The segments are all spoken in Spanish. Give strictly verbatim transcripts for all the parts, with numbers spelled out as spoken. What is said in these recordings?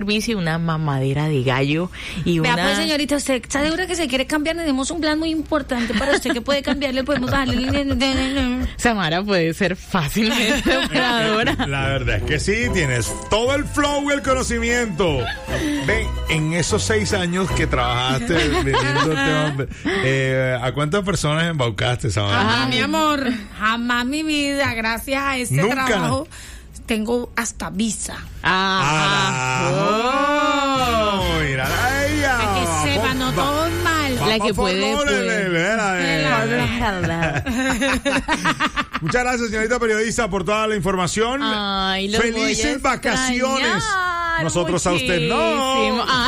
servicio, una mamadera de gallo y Vea, una... pues, señorita, ¿usted está segura que se quiere cambiar? Tenemos un plan muy importante para usted que puede cambiarle, podemos darle... Samara puede ser fácilmente operadora. La verdad es que sí, tienes todo el flow y el conocimiento. Ven, en esos seis años que trabajaste vendiendo este hombre, eh, ¿a cuántas personas embaucaste, Samara? Ajá, mi amor, jamás mi vida, gracias a este Nunca. trabajo, tengo hasta visa. Ah, ¡Ah! Oh, mira a ella. Para que sepa, Va- no va- todo es mal. La que va- puede, va- puede. Mira, mira. Muchas gracias, señorita periodista, por toda la información. Ay, los voy a Felices vacaciones. extrañar Nosotros a usted no. muchísimo. Ah.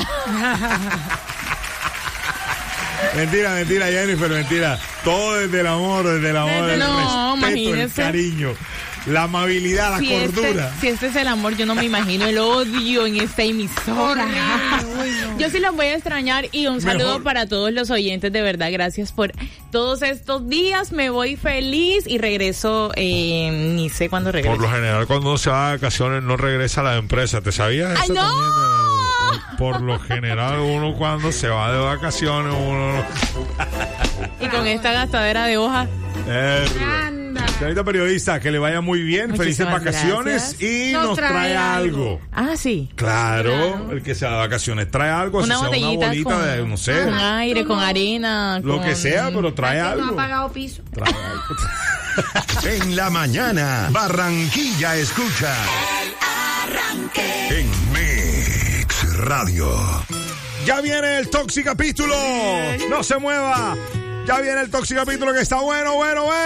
Mentira, mentira, Jennifer, mentira. Todo desde el amor, desde el amor, Desde- el no, respeto, el imagínese. cariño, la amabilidad, la Si cordura. este, si este es el amor, yo no me imagino el odio en esta emisora. Yo sí los voy a extrañar y un saludo Mejor. para todos los oyentes, de verdad, gracias por todos estos días, me voy feliz y regreso, eh, ni sé cuándo regreso. Por lo general, cuando uno se va de vacaciones, no regresa a la empresa. ¿Te sabías eso ¡Ay, no! también? Eh, Por lo general, uno cuando se va de vacaciones, uno... Y con esta gastadera de hojas. Eh, Anda. señorita periodista, que le vaya muy bien, felices Muchísimas vacaciones gracias. y Nos nos trae, trae algo. algo. Ah, sí. Claro, Claro. el que se va de vacaciones trae algo, Una si sea una botellita bolita con, de, no sé, con aire, No, con no. arena. lo con- que sea, pero trae Que no ha algo. pagado piso. Trae algo. En la mañana, Barranquilla escucha. En Mix Radio. Ya viene el Toxi capítulo. No se mueva. Ya viene el Toxi capítulo que está bueno, bueno, bueno.